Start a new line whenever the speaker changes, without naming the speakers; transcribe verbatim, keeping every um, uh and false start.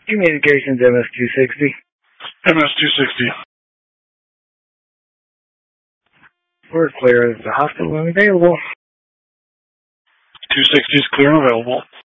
Communications M S two sixty.
M S two sixty.
We're clear. Is the hospital available?
two sixty is clear and available.